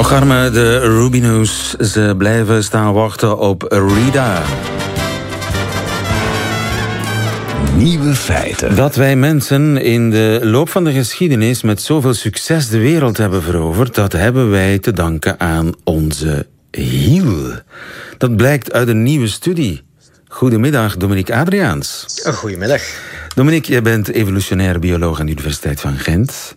Ocharme, de Rubinoos, ze blijven staan wachten op Rita. Nieuwe feiten. Dat wij mensen in de loop van de geschiedenis met zoveel succes de wereld hebben veroverd, dat hebben wij te danken aan onze hiel. Dat blijkt uit een nieuwe studie. Goedemiddag, Dominique Adriaans. Goedemiddag. Dominique, jij bent evolutionair bioloog aan de Universiteit van Gent.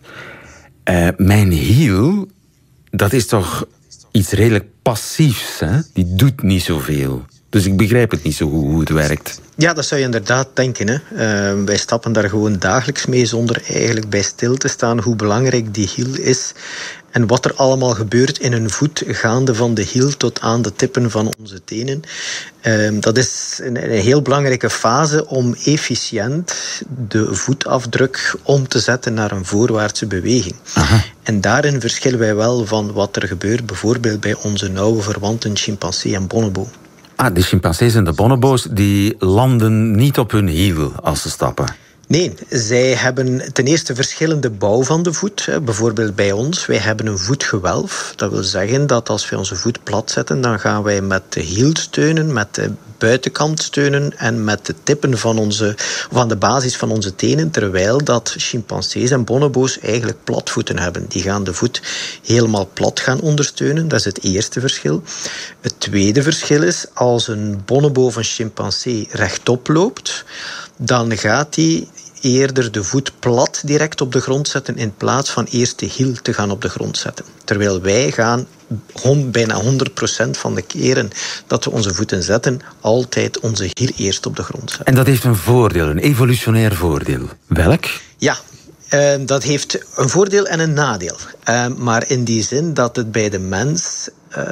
Mijn hiel, dat is toch iets redelijk passiefs, hè? Die doet niet zoveel. Dus ik begrijp het niet zo goed hoe het werkt. Ja, dat zou je inderdaad denken. Hè. Wij stappen daar gewoon dagelijks mee zonder eigenlijk bij stil te staan hoe belangrijk die hiel is en wat er allemaal gebeurt in een voet, gaande van de hiel tot aan de tippen van onze tenen. Dat is een heel belangrijke fase om efficiënt de voetafdruk om te zetten naar een voorwaartse beweging. Aha. En daarin verschillen wij wel van wat er gebeurt bijvoorbeeld bij onze nauwe verwanten chimpansee en bonobo. De chimpansees en de bonobo's die landen niet op hun hiel als ze stappen. Nee, zij hebben ten eerste verschillende bouw van de voet. Bijvoorbeeld bij ons, wij hebben een voetgewelf. Dat wil zeggen dat als wij onze voet plat zetten, dan gaan wij met de hiel steunen, met de buitenkant steunen en met de tippen van de basis van onze tenen, terwijl dat chimpansees en bonobo's eigenlijk platvoeten hebben. Die gaan de voet helemaal plat gaan ondersteunen. Dat is het eerste verschil. Het tweede verschil is, als een bonobo of een chimpansee rechtop loopt, dan gaat hij eerder de voet plat direct op de grond zetten in plaats van eerst de hiel te gaan op de grond zetten. Terwijl wij gaan bijna 100% van de keren dat we onze voeten zetten, altijd onze hiel eerst op de grond zetten. En dat heeft een voordeel, een evolutionair voordeel. Welk? Ja, dat heeft een voordeel en een nadeel. Maar in die zin dat het bij de mens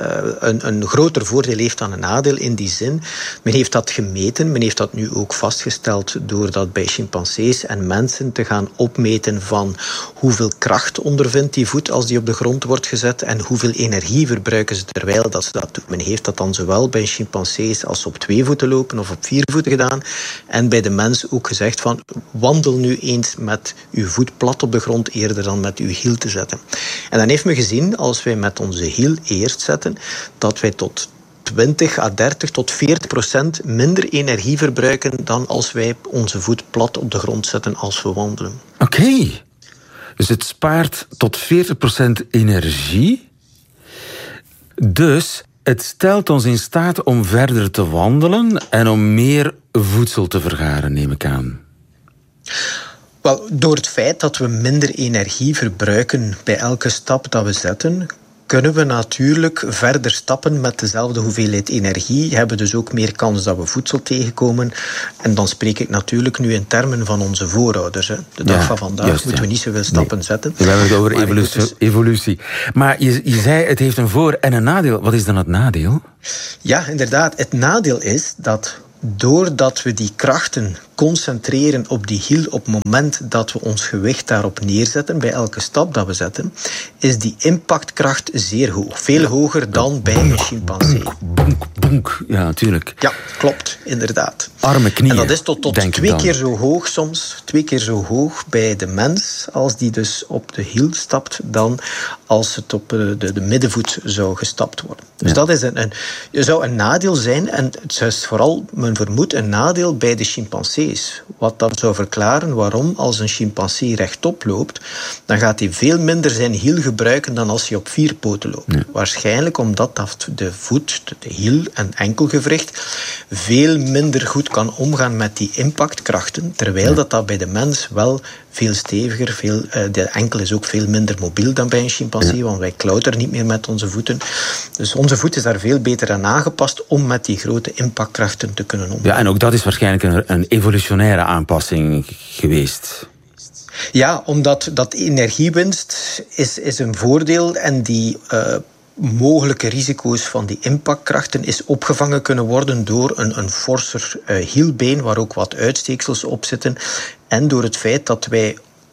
een groter voordeel heeft dan een nadeel. In die zin, men heeft dat gemeten. Men heeft dat nu ook vastgesteld door dat bij chimpansees en mensen te gaan opmeten van hoeveel kracht ondervindt die voet als die op de grond wordt gezet en hoeveel energie verbruiken ze terwijl dat ze dat doen. Men heeft dat dan zowel bij chimpansees als ze op 2 voeten lopen of op 4 voeten gedaan. En bij de mens ook gezegd van wandel nu eens met uw voet plat op de grond eerder dan met uw hiel te zetten. En dan heeft men gezien, als wij met onze hiel eerst zetten, dat wij tot 20 à 30 tot 40% minder energie verbruiken dan als wij onze voet plat op de grond zetten als we wandelen. Oké. Dus het spaart tot 40% energie. Dus het stelt ons in staat om verder te wandelen en om meer voedsel te vergaren, neem ik aan. Wel, door het feit dat we minder energie verbruiken bij elke stap dat we zetten, kunnen we natuurlijk verder stappen met dezelfde hoeveelheid energie, hebben dus ook meer kans dat we voedsel tegenkomen. En dan spreek ik natuurlijk nu in termen van onze voorouders. Hè. De dag van vandaag moeten we niet zoveel stappen zetten. We hebben het over evolutie. Maar je zei, het heeft een voor- en een nadeel. Wat is dan het nadeel? Ja, inderdaad. Het nadeel is dat doordat we die krachten concentreren op die hiel op het moment dat we ons gewicht daarop neerzetten, bij elke stap dat we zetten, is die impactkracht zeer hoog. Veel hoger dan bij een chimpansee. Bonk. Ja, natuurlijk. Ja, klopt, inderdaad. Arme knieën. En dat is tot 2 keer zo hoog soms, 2 keer zo hoog bij de mens, als die dus op de hiel stapt, dan als het op de middenvoet zou gestapt worden. Dus dat is zou een nadeel zijn, en het is vooral, men vermoedt, een nadeel bij de chimpansees. Wat dat zou verklaren waarom, als een chimpansee rechtop loopt, dan gaat hij veel minder zijn hiel gebruiken dan als hij op 4 poten loopt. Ja. Waarschijnlijk omdat de voet, de hiel en enkelgewricht veel minder goed kan omgaan met die impactkrachten, terwijl dat bij de mens wel veel steviger, de enkel is ook veel minder mobiel dan bij een chimpansee, want wij klauteren niet meer met onze voeten. Dus onze voet is daar veel beter aan aangepast om met die grote impactkrachten te kunnen omgaan. Ja, en ook dat is waarschijnlijk een evolutionaire aanpassing geweest. Ja, omdat dat energiewinst is een voordeel en die mogelijke risico's van die impactkrachten is opgevangen kunnen worden door een forser hielbeen waar ook wat uitsteeksels op zitten en door het feit dat wij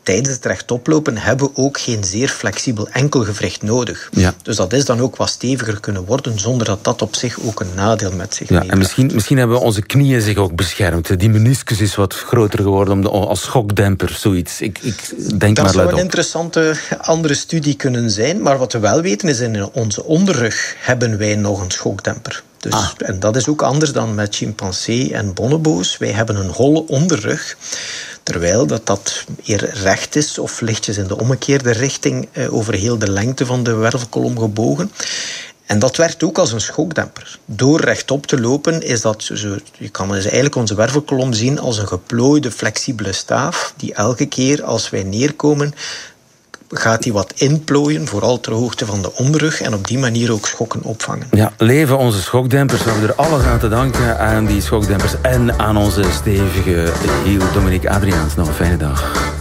tijdens het rechtoplopen hebben we ook geen zeer flexibel enkelgewricht nodig. Ja. Dus dat is dan ook wat steviger kunnen worden, zonder dat dat op zich ook een nadeel met zich meebrengt. En misschien hebben onze knieën zich ook beschermd. Die meniscus is wat groter geworden als schokdemper, zoiets. Ik denk dat maar zou luid een op. interessante andere studie kunnen zijn, maar wat we wel weten is, in onze onderrug hebben wij nog een schokdemper. Dus, en dat is ook anders dan met chimpansee en bonobo's. Wij hebben een holle onderrug, terwijl dat eer recht is of lichtjes in de omgekeerde richting over heel de lengte van de wervelkolom gebogen. En dat werkt ook als een schokdemper. Door rechtop te lopen is dat je kan dus eigenlijk onze wervelkolom zien als een geplooide, flexibele staaf die elke keer als wij neerkomen gaat die wat inplooien, vooral ter hoogte van de onderrug, en op die manier ook schokken opvangen. Ja, leven onze schokdempers. We hebben er alles aan te danken, aan die schokdempers en aan onze stevige hiel. Dominique Adriaans, nog een fijne dag.